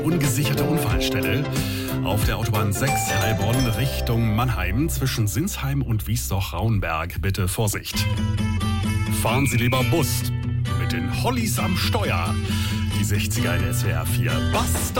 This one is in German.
Ungesicherte Unfallstelle auf der Autobahn 6 Heilbronn Richtung Mannheim zwischen Sinsheim und Wiesloch-Raunberg. Bitte Vorsicht. Fahren Sie lieber Bus mit den Hollies am Steuer. Die 60er in SWR 4. Basta!